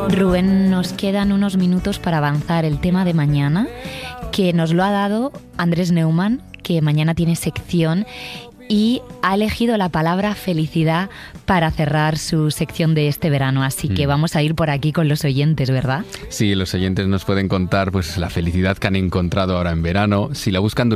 Rubén, nos quedan unos minutos para avanzar el tema de mañana, que nos lo ha dado Andrés Neumann, que mañana tiene sección y ha elegido la palabra felicidad para cerrar su sección de este verano. Así que vamos a ir por aquí con los oyentes, ¿verdad? Sí, los oyentes nos pueden contar pues la felicidad que han encontrado ahora en verano. Si la buscan